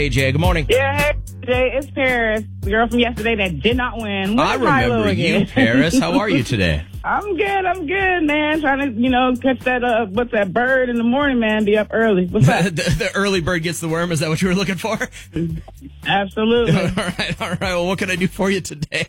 AJ, good morning. Yeah, hey, Jay, it's Paris, the girl from yesterday that did not win. I remember you, Paris. How are you today? I'm good, man. Trying to, catch that, what's that bird in the morning, man, be up early. What's that? the early bird gets the worm. Is that what you were looking for? Absolutely. All right. Well, what can I do for you today?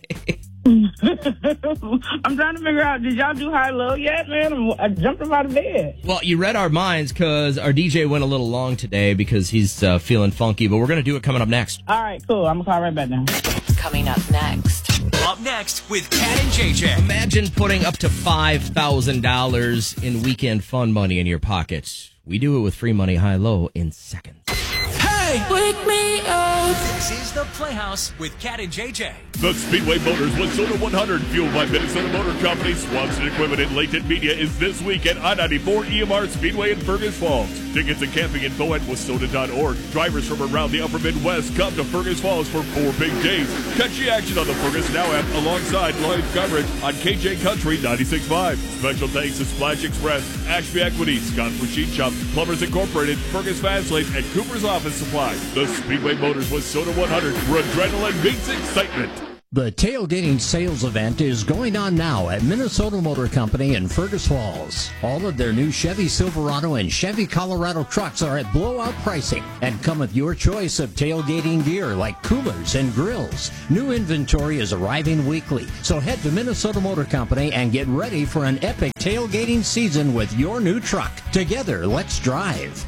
I'm trying to figure out, did y'all do high-low yet, man? I jumped up out of bed. Well, you read our minds because our DJ went a little long today because he's feeling funky, but we're going to do it coming up next. All right, cool. I'm going to call right back now. Coming up next. Up next with Cat and JJ. Imagine putting up to $5,000 in weekend fun money in your pocket. We do it with free money high-low in seconds. Hey! Wake me up! This is the Playhouse with Cat and JJ. The Speedway Motors Wayzata 100, fueled by Minnesota Motor Company, Swanson Equipment, and Latent Media, is this week at I-94 EMR Speedway in Fergus Falls. Tickets and camping info at Wayzata.org. Drivers from around the upper Midwest come to Fergus Falls for 4 big days. Catch the action on the Fergus Now app alongside live coverage on KJ Country 96.5. Special thanks to Splash Express, Ashby Equity, Scott's Machine Shop, Plumbers Incorporated, Fergus Fast Lane, and Cooper's Office Supply. The Speedway Motors Wayzata 100, where adrenaline meets excitement. The tailgating sales event is going on now at Minnesota Motor Company in Fergus Falls. All of their new Chevy Silverado and Chevy Colorado trucks are at blowout pricing and come with your choice of tailgating gear like coolers and grills. New inventory is arriving weekly, so head to Minnesota Motor Company and get ready for an epic tailgating season with your new truck. Together, let's drive.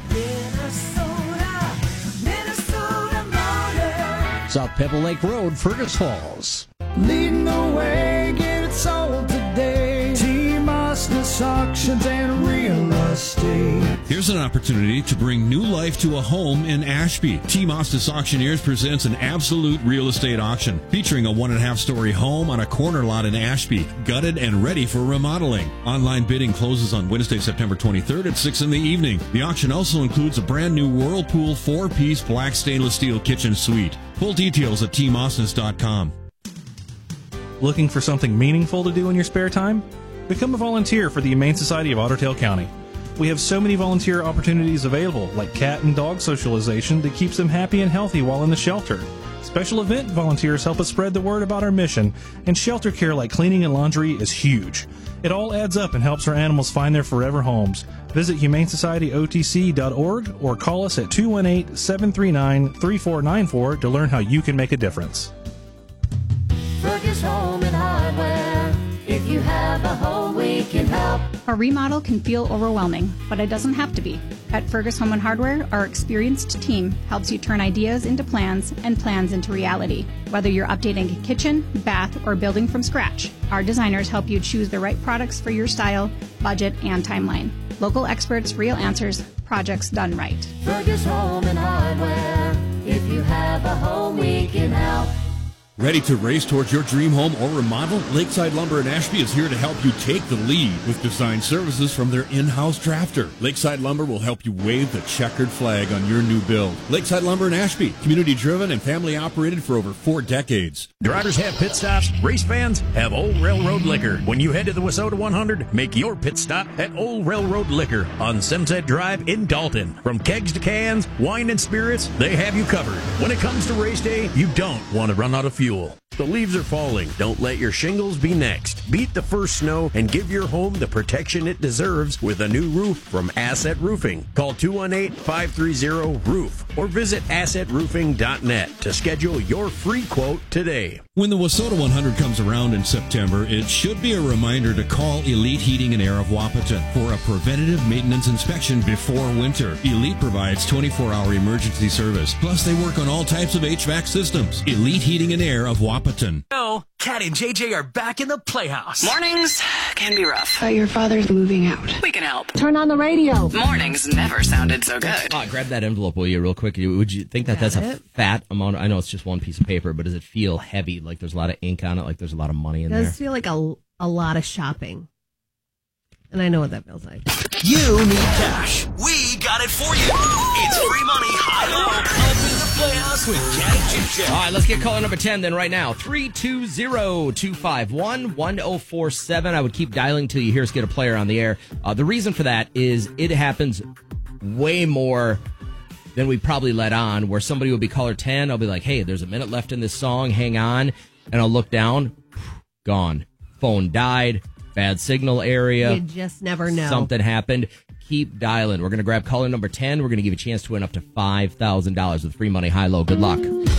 South Pebble Lake Road, Fergus Falls. Leading the way, get it sold today. T-Mosness Auctions and Real Estate. Here's an opportunity to bring new life to a home in Ashby. T-Mosness Auctioneers presents an absolute real estate auction featuring a 1.5-story home on a corner lot in Ashby, gutted and ready for remodeling. Online bidding closes on Wednesday, September 23rd at 6 in the evening. The auction also includes a brand new Whirlpool 4-piece black stainless steel kitchen suite. Full details at tmosness.com. Looking for something meaningful to do in your spare time? Become a volunteer for the Humane Society of Otter Tail County. We have so many volunteer opportunities available, like cat and dog socialization that keeps them happy and healthy while in the shelter. Special event volunteers help us spread the word about our mission, and shelter care like cleaning and laundry is huge. It all adds up and helps our animals find their forever homes. Visit HumaneSocietyOTC.org or call us at 218-739-3494 to learn how you can make a difference. Fergus Home and Hardware. If you have a home, we can help. A remodel can feel overwhelming, but it doesn't have to be. At Fergus Home and Hardware, our experienced team helps you turn ideas into plans and plans into reality. Whether you're updating a kitchen, bath, or building from scratch, our designers help you choose the right products for your style, budget, and timeline. Local experts, real answers, projects done right. Fergus Home and Hardware. If you have a home, we can help. Ready to race towards your dream home or remodel? Lakeside Lumber in Ashby is here to help you take the lead with design services from their in-house drafter. Lakeside Lumber will help you wave the checkered flag on your new build. Lakeside Lumber in Ashby, community-driven and family-operated for over 4 decades. Drivers have pit stops. Race fans have Old Railroad Liquor. When you head to the Wayzata 100, make your pit stop at Old Railroad Liquor on Sunset Drive in Dalton. From kegs to cans, wine and spirits, they have you covered. When it comes to race day, you don't want to run out of fuel. The leaves are falling. Don't let your shingles be next. Beat the first snow and give your home the protection it deserves with a new roof from Asset Roofing. Call 218-530-ROOF or visit assetroofing.net to schedule your free quote today. When the Wayzata 100 comes around in September, it should be a reminder to call Elite Heating and Air of Wapaton for a preventative maintenance inspection before winter. Elite provides 24-hour emergency service. Plus, they work on all types of HVAC systems. Elite Heating and Air of Wapaton. Oh, Cat and JJ are back in the Playhouse. Mornings can be rough. Your father's moving out. We can help. Turn on the radio. Mornings never sounded so good. Grab that envelope, will you, real quick? Would you think that that's a fat amount? I know it's just one piece of paper, but does it feel heavy? Like there's a lot of ink on it? Like there's a lot of money in there? It does feel like a lot of shopping. And I know what that feels like. You need cash. We got it for you. It's free money, high-low, up in the Playhouse with Cat and JJ. All right, let's get caller number 10 then right now. 320-251-1047. I would keep dialing till you hear us get a player on the air. The reason for that is it happens way more than we probably let on, where somebody will be caller 10. I'll be like, hey, there's a minute left in this song. Hang on. And I'll look down. Gone. Phone died. Bad signal area. You just never know. Something happened. Keep dialing. We're going to grab caller number 10. We're going to give you a chance to win up to $5,000 with free money high-low. Good luck.